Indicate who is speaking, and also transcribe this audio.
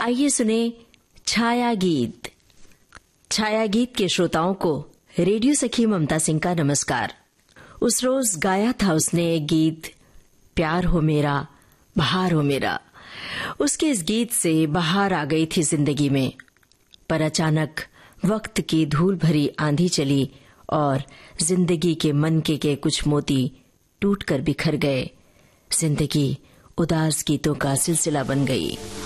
Speaker 1: आइए सुने छाया गीत। छाया गीत के श्रोताओं को रेडियो सखी ममता सिंह का नमस्कार। उस रोज गाया था उसने एक गीत, प्यार हो मेरा बहार हो मेरा। उसके इस गीत से बहार आ गई थी जिंदगी में, पर अचानक वक्त की धूल भरी आंधी चली और जिंदगी के मनके के कुछ मोती टूट कर बिखर गए। जिंदगी उदास गीतों का सिलसिला बन गई।